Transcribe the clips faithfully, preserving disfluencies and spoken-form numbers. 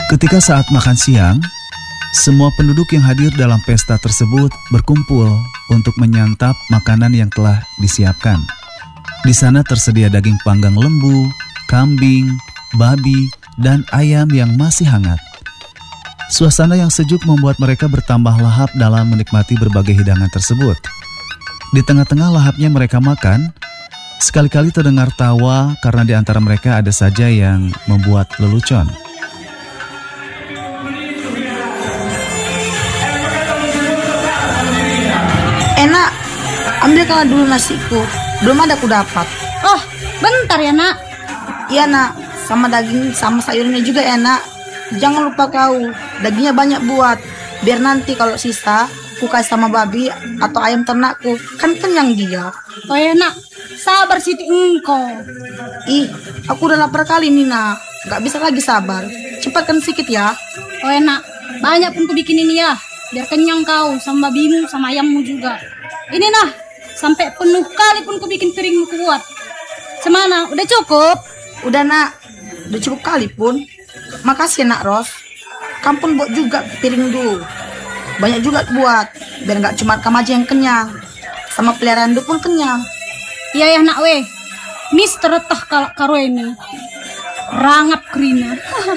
Ketika saat makan siang, semua penduduk yang hadir dalam pesta tersebut berkumpul untuk menyantap makanan yang telah disiapkan. Di sana tersedia daging panggang lembu, kambing, babi, dan ayam yang masih hangat. Suasana yang sejuk membuat mereka bertambah lahap dalam menikmati berbagai hidangan tersebut. Di tengah-tengah lahapnya mereka makan, sekali-kali terdengar tawa karena di antara mereka ada saja yang membuat lelucon. Enak, ambilkanlah dulu nasiku. Belum ada aku dapat. Oh, bentar ya nak. Iya nak, sama daging sama sayurnya juga enak. Jangan lupa kau, dagingnya banyak buat. Biar nanti kalau sisa, ku kasih sama babi atau ayam ternakku. Kan kenyang dia. Oh ya nak, sabar Siti engkau. Ih, aku udah lapar kali nih nak. Gak bisa lagi sabar. Cepatkan sedikit ya. Oh ya nak, banyak pun ku bikin ini ya. Biar kenyang kau sama babimu sama ayammu juga. Ini nah, sampai penuh kali pun ku bikin piringmu kuat. Semana, udah cukup? Udah nak, udah cukup kali pun. Makasih ya nak Ros. Kampun buat juga piring dulu. Banyak juga buat, biar gak cuma kamu aja yang kenyang. Sama peliharaan pun kenyang. Iya ya nak weh. Mister Tah kalau karo ini. Rangap kerina.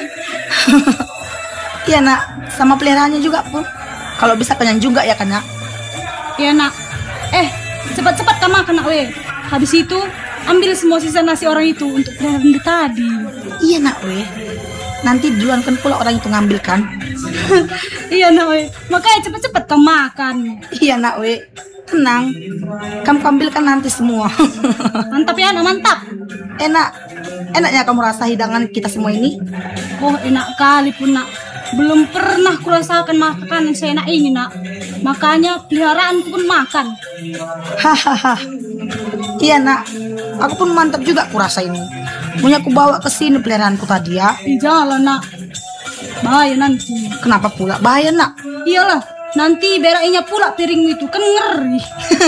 Iya nak, sama peliharaannya juga pun. Kalau bisa kenyang juga ya kan nak. Iya nak. Eh, cepat-cepat kamu makan nak weh. Habis itu ambil semua sisa nasi orang itu untuk peliharaan di tadi. Iya nak weh. Nanti duluan kan pula orang itu ngambil kan. Iya nak weh. Makanya cepat-cepat kamu makan. Iya nak weh. Tenang. Kamu ambilkan nanti semua. Mantap ya nak, mantap. Enak. Enaknya kamu rasa hidangan kita semua ini. Oh enak kali pun nak. Belum pernah kurasakan makanan seenak ini nak. Makanya peliharaanku pun makan. Hahaha. Iya nak. Aku pun mantap juga kurasa ini. Punya aku bawa ke sini peliharaanku tadi ya. Di jalan nak. Bahaya nanti. Kenapa pula bahaya nak? Iyalah. Nanti berainya pula piringmu itu. Kan ngeri.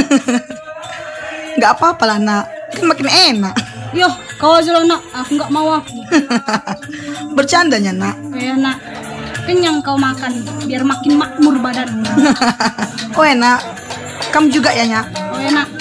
Gak apa-apa lah nak. Kan makin enak. Yoh kau aja lah nak. Aku gak mau aku. Bercandanya nak. Kayak nak. Kenyang kau makan. Biar makin makmur badanmu. Oh enak. Kamu juga ya nyak. Oh enak.